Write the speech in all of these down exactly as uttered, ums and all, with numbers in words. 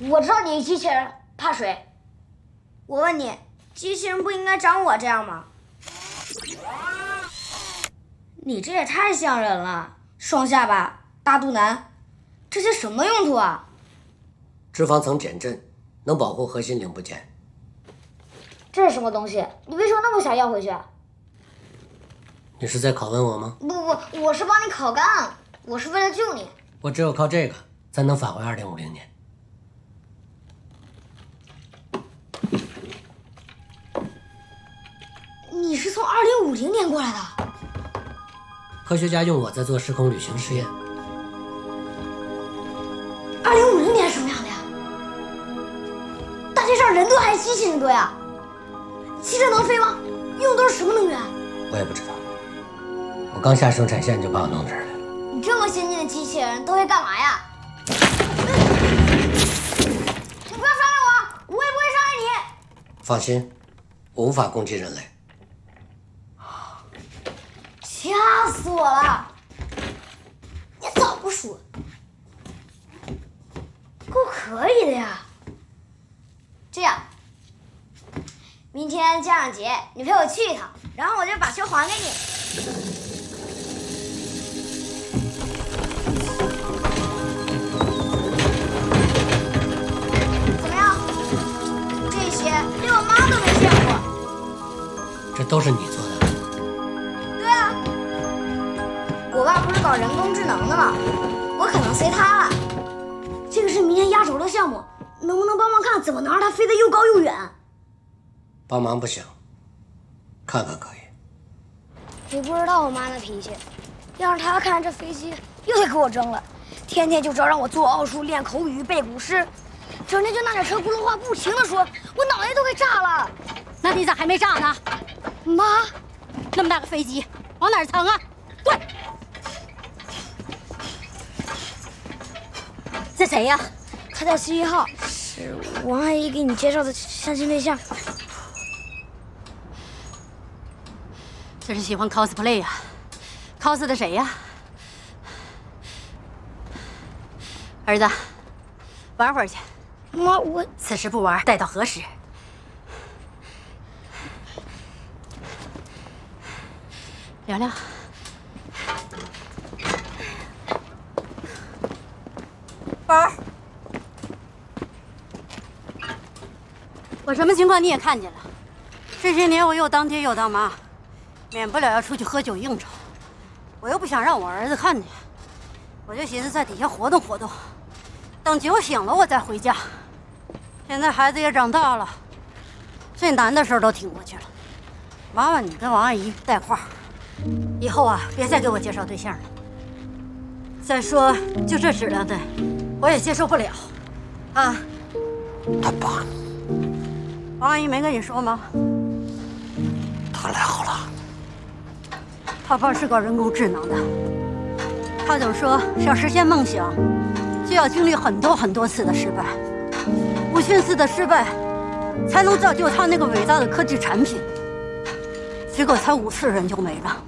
我知道你机器人怕水。我问你，机器人不应该长我这样吗？你这也太像人了，双下巴、大肚腩，这些什么用途啊？ 脂肪层减震，能保护核心零部件。 这是什么东西？你为什么那么想要回去？ 你是在拷问我吗？ 不不，我是帮你烤干，我是为了救你。 我只有靠这个，才能返回二零五零年。 你是从二零五零年过来的？ 科学家用我在做时空旅行实验。 二零五零年是什么样的呀？大街上人多还是机器人多呀？汽车能飞吗？用的都是什么能源？ 我也不知道。我刚下生产线就把我弄这儿来了。 你这么先进的机器人都会干嘛呀？你不要伤害我，我也不会伤害你。 放心，我无法攻击人类。 吓死我了！你早不说，够可以的呀。这样，明天家长节你陪我去一趟，然后我就把球还给你。怎么样？这些连我妈都没见过。 这都是你做的？ 对啊，我爸不是搞人工智能的吗？我可能随他了。这个是明天压轴的项目，能不能帮忙看怎么能让它飞得又高又远？ 帮忙不行，看看可以。 你不知道我妈那脾气，要是她看见这飞机，又得跟我争了。天天就知道让我做奥数、练口语、背古诗，整天就拿点车轱辘话不停的说，我脑袋都快炸了。 那你咋还没炸呢？ 妈， 那么大个飞机，往哪儿蹭啊？滚！这谁呀？ 他叫七一号，是王阿姨给你介绍的相亲对象。 这是喜欢 cosplay 呀、啊、？cos 的谁呀？儿子，玩会儿去。 妈，我此时不玩，待到何时？聊聊。宝儿，我什么情况你也看见了。这些年我又当爹又当妈，免不了要出去喝酒应酬。我又不想让我儿子看见，我就寻思在底下活动活动，等酒醒了我再回家。现在孩子也长大了，最难的事儿都挺过去了。麻烦你跟王阿姨带话，以后啊别再给我介绍对象了。再说就这质量的，我也接受不了，啊！ 他爸， 王阿姨没跟你说吗？ 他来好了。 他爸是搞人工智能的，他总说想实现梦想，就要经历很多很多次的失败，无数次的失败，才能造就他那个伟大的科技产品。结果才五次人就没了。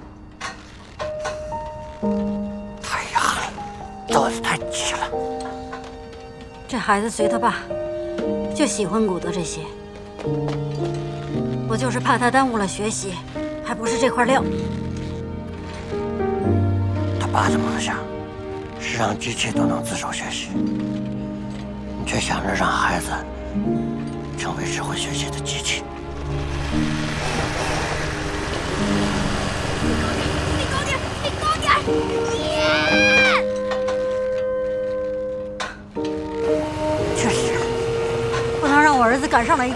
太遗憾了，着急太急了。 这孩子随他爸，就喜欢古德这些。我就是怕他耽误了学习，还不是这块料。 他爸的梦想是让机器都能自主学习，你却想着让孩子成为只会学习的机器。 你高点，你高点，你高点！ 确实，不能让我儿子赶上了一个